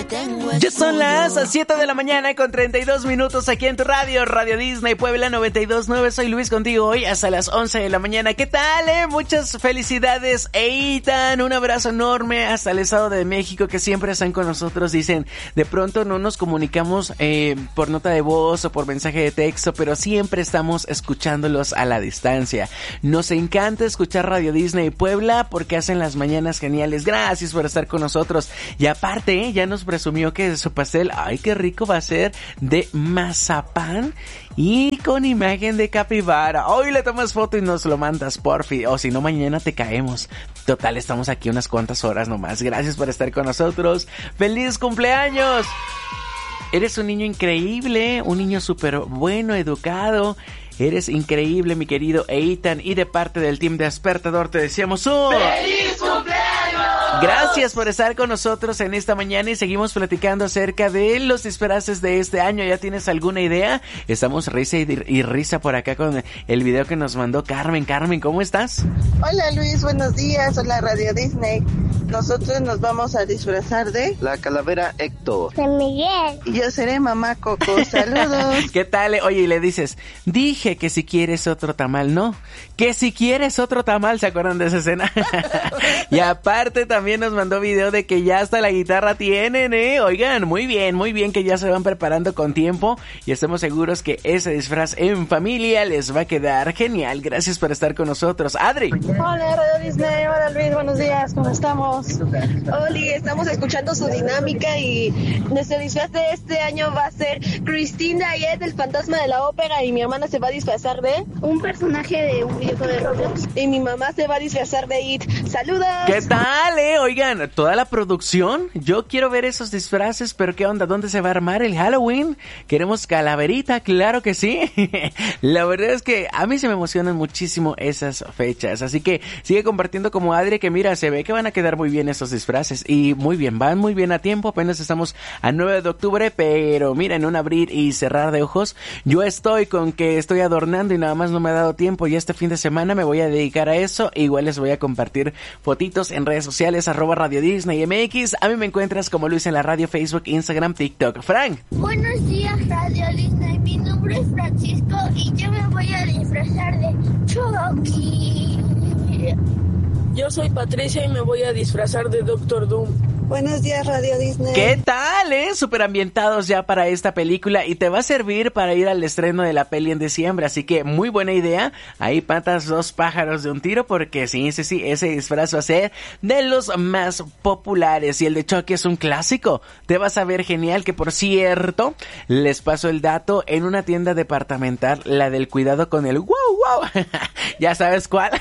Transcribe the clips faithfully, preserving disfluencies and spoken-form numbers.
Ya son las siete de la mañana con treinta y dos minutos aquí en tu radio, Radio Disney Puebla noventa y dos punto nueve. Soy Luis contigo hoy hasta las once de la mañana. ¿Qué tal, eh? Muchas felicidades, Eitan. Un abrazo enorme hasta el Estado de México que siempre están con nosotros. Dicen, de pronto no nos comunicamos eh, por nota de voz o por mensaje de texto, pero siempre estamos escuchándolos a la distancia. Nos encanta escuchar Radio Disney Puebla porque hacen las mañanas geniales. Gracias por estar con nosotros. Y aparte, eh, ya nos presumió que su pastel, ay, qué rico va a ser, de mazapán y con imagen de capibara. Hoy le tomas foto y nos lo mandas, porfi, o si no, mañana te caemos. Total, estamos aquí unas cuantas horas nomás. Gracias por estar con nosotros. ¡Feliz cumpleaños! Eres un niño increíble, un niño súper bueno, educado. Eres increíble, mi querido Eitan. Y de parte del Team Despertador te decíamos un... ¡Feliz cumpleaños! Gracias por estar con nosotros en esta mañana y seguimos platicando acerca de los disfraces de este año. ¿Ya tienes alguna idea? Estamos risa y, y risa por acá con el video que nos mandó Carmen. Carmen, ¿cómo estás? Hola Luis, buenos días. Hola Radio Disney. Nosotros nos vamos a disfrazar de... la calavera Héctor. San Miguel. Y yo seré mamá Coco. Saludos. ¿Qué tal? Oye, y le dices, dije que si quieres otro tamal, ¿no? Que si quieres otro tamal, ¿se acuerdan de esa escena? Y aparte también nos mandó video de que ya hasta la guitarra tienen, ¿eh? Oigan, muy bien, muy bien que ya se van preparando con tiempo y estamos seguros que ese disfraz en familia les va a quedar genial. Gracias por estar con nosotros. Adri. Hola Radio Disney, hola Luis, buenos días, ¿cómo estamos? Oli, estamos escuchando su dinámica y nuestro disfraz de este año va a ser Christine Dayet, el fantasma de la ópera, y mi hermana se va a disfrazar de un personaje de un videojuego de Roblox. Y mi mamá se va a disfrazar de It. ¡Saludos! ¿Qué tal, eh? Oigan, toda la producción, yo quiero ver esos disfraces, pero ¿qué onda? ¿Dónde se va a armar el Halloween? ¿Queremos calaverita? Claro que sí. La verdad es que a mí se me emocionan muchísimo esas fechas, así que sigue compartiendo como Adri, que mira, se ve que van a quedar muy bien esos disfraces, y muy bien, van muy bien a tiempo, apenas estamos a nueve de octubre, pero mira, en un abrir y cerrar de ojos, yo estoy con que estoy adornando y nada más no me ha dado tiempo, y este fin de semana me voy a dedicar a eso, igual les voy a compartir fotitos en redes sociales, arroba Radio Disney M X, a mí me encuentras como Luis en la radio, Facebook, Instagram, TikTok. Frank. Buenos días Radio Disney, mi nombre es Francisco y yo me voy a disfrazar de Chucky. Yo soy Patricia y me voy a disfrazar de Doctor Doom. Buenos días Radio Disney. ¿Qué tal, eh? Súper ambientados ya para esta película y te va a servir para ir al estreno de la peli en diciembre, así que muy buena idea. Ahí patas dos pájaros de un tiro porque sí, sí, sí, ese disfraz va a ser de los más populares y el de Chucky es un clásico. Te vas a ver genial, que por cierto, les paso el dato, en una tienda departamental, la del cuidado con el wow, wow, ya sabes cuál.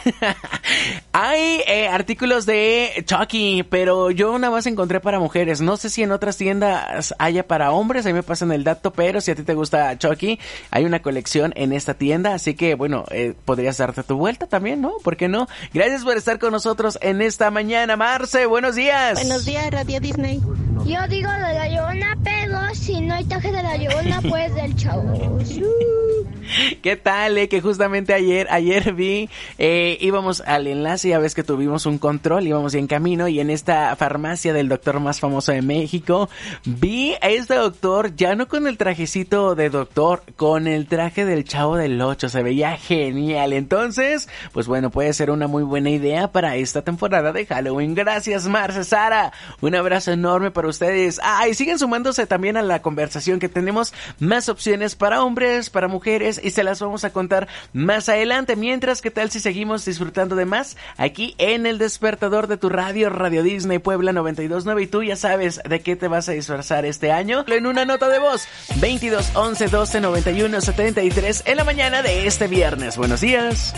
Hay eh, artículos de Chucky, pero yo nada más encontré para mujeres. No sé si en otras tiendas haya para hombres, ahí me pasan el dato, pero si a ti te gusta Chucky, hay una colección en esta tienda, así que bueno, eh, podrías darte tu vuelta también, ¿no? ¿Por qué no? Gracias por estar con nosotros en esta mañana. Marce, buenos días. Buenos días Radio Disney. Yo digo de la Llorona, pero si no hay traje de la Llorona, pues del Chavo. ¿Qué tal, eh? Que justamente ayer, ayer vi, eh, íbamos al enlace, ya ves que tuvimos un control, íbamos en camino y en esta farmacia del doctor más famoso de México, vi a este doctor ya no con el trajecito de doctor, con el traje del Chavo del Ocho, se veía genial. Entonces, pues bueno, puede ser una muy buena idea para esta temporada de Halloween. Gracias, Marce, Sara, un abrazo enorme para ustedes. Ah, y siguen sumándose también a la conversación, que tenemos más opciones para hombres, para mujeres, y se las vamos a contar más adelante. Mientras, ¿qué tal si seguimos disfrutando de más aquí en el despertador de tu radio, Radio Disney Puebla noventa y dos punto nueve? Y tú ya sabes de qué te vas a disfrazar este año. En una nota de voz, veintidós, once, doce, noventa y uno, setenta y tres en la mañana de este viernes. Buenos días.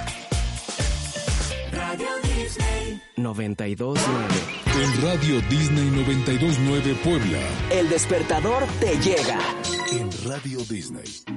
Radio Disney noventa y dos punto nueve. En Radio Disney noventa y dos punto nueve Puebla, el despertador te llega. En Radio Disney.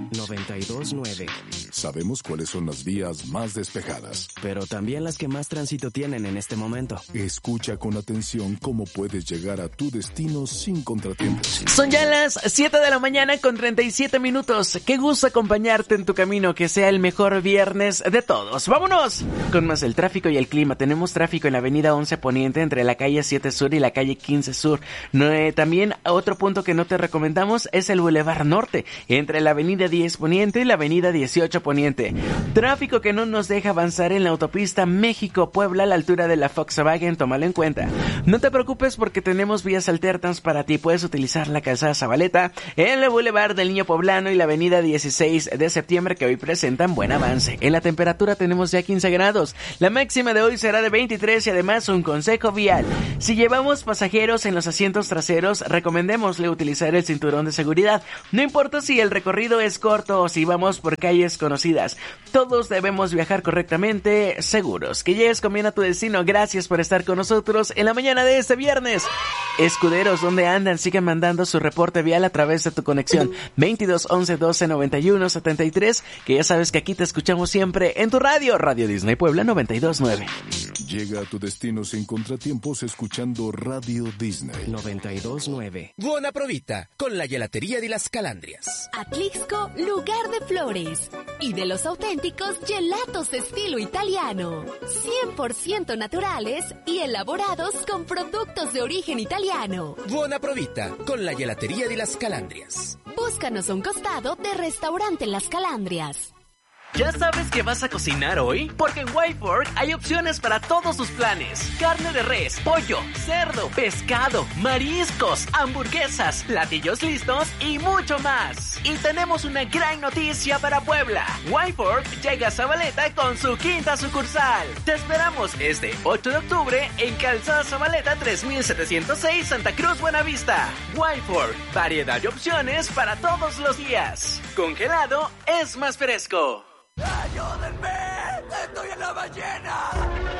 noventa y dos nueve. Sabemos cuáles son las vías más despejadas, pero también las que más tránsito tienen en este momento. Escucha con atención cómo puedes llegar a tu destino sin contratiempos. Son ya las siete de la mañana con treinta y siete minutos. Qué gusto acompañarte en tu camino, que sea el mejor viernes de todos. ¡Vámonos! Con más el tráfico y el clima. Tenemos tráfico en la avenida once Poniente entre la calle siete Sur y la calle quince Sur. No, eh, también otro punto que no te recomendamos es el Boulevard Norte, entre la avenida diez Poniente y la avenida dieciocho Poniente. Tráfico que no nos deja avanzar en la autopista México-Puebla a la altura de la Volkswagen, tómalo en cuenta. No te preocupes porque tenemos vías alternas para ti. Puedes utilizar la calzada Zabaleta, en el Boulevard del Niño Poblano y la avenida dieciséis de septiembre, que hoy presentan buen avance. En la temperatura tenemos ya quince grados. La máxima de hoy será de veintitrés y además un consejo vial. Si llevamos pasajeros en los asientos traseros, recomendémosle utilizar el cinturón de seguridad. No importa si el recorrido es corto o si vamos por calles conocidas. Todos debemos viajar correctamente, seguros. Que llegues con bien a tu destino. Gracias por estar con nosotros en la mañana de este viernes. Escuderos, ¿dónde andan? Sigan mandando su reporte vial a través de tu conexión veintidós once doce noventa y uno setenta y tres, que ya sabes que aquí te escuchamos siempre en tu radio, Radio Disney Puebla noventa y dos nueve. Llega a tu destino sin contratiempos escuchando Radio Disney noventa y dos nueve. Buona provita con la gelatería de las Calandrias. Atlixco, lugar de flores y de los auténticos gelatos estilo italiano, cien por ciento naturales y elaborados con productos de origen italiano. Buona provita con la gelatería de las Calandrias. Búscanos a un costado de Restaurante Las Calandrias. ¿Ya sabes qué vas a cocinar hoy? Porque en White Fork hay opciones para todos tus planes. Carne de res, pollo, cerdo, pescado, mariscos, hamburguesas, platillos listos y mucho más. Y tenemos una gran noticia para Puebla. White Fork llega a Zabaleta con su quinta sucursal. Te esperamos este ocho de octubre en Calzada Zabaleta tres mil setecientos seis, Santa Cruz, Buenavista. White Fork, variedad de opciones para todos los días. Congelado es más fresco. ¡Ayúdenme! ¡Estoy en la ballena!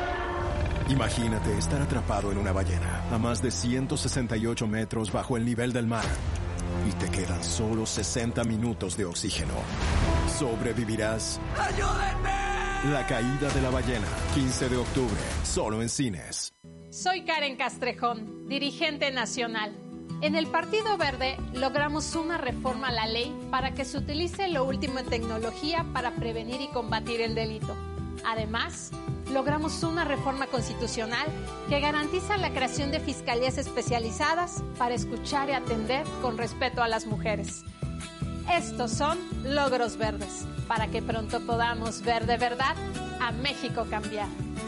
Imagínate estar atrapado en una ballena a más de ciento sesenta y ocho metros bajo el nivel del mar y te quedan solo sesenta minutos de oxígeno. ¿Sobrevivirás? ¡Ayúdenme! La caída de la ballena, quince de octubre, solo en cines. Soy Karen Castrejón, dirigente nacional. En el Partido Verde logramos una reforma a la ley para que se utilice lo último en tecnología para prevenir y combatir el delito. Además, logramos una reforma constitucional que garantiza la creación de fiscalías especializadas para escuchar y atender con respeto a las mujeres. Estos son logros verdes, para que pronto podamos ver de verdad a México cambiar.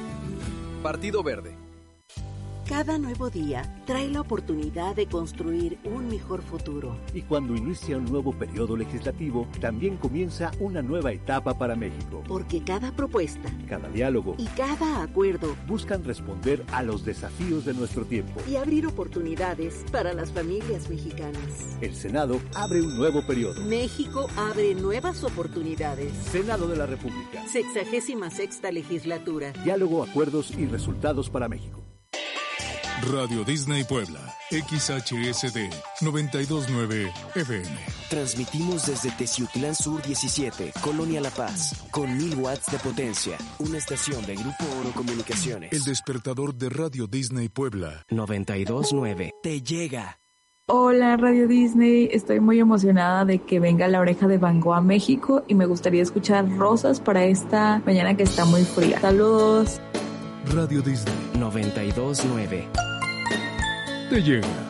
Partido Verde. Cada nuevo día trae la oportunidad de construir un mejor futuro. Y cuando inicia un nuevo periodo legislativo, también comienza una nueva etapa para México. Porque cada propuesta, cada diálogo y cada acuerdo buscan responder a los desafíos de nuestro tiempo y abrir oportunidades para las familias mexicanas. El Senado abre un nuevo periodo. México abre nuevas oportunidades. Senado de la República. Sexagésima sexta legislatura. Diálogo, acuerdos y resultados para México. Radio Disney Puebla, X H S D noventa y dos nueve F M. Transmitimos desde Teciutlán Sur diecisiete, Colonia La Paz, con mil watts de potencia. Una estación de Grupo Oro Comunicaciones. El despertador de Radio Disney Puebla. noventa y dos nueve. Te llega. Hola Radio Disney, estoy muy emocionada de que venga La Oreja de Van Gogh a México y me gustaría escuchar Rosas para esta mañana que está muy fría. Saludos. Radio Disney noventa y dos nueve. Te llega.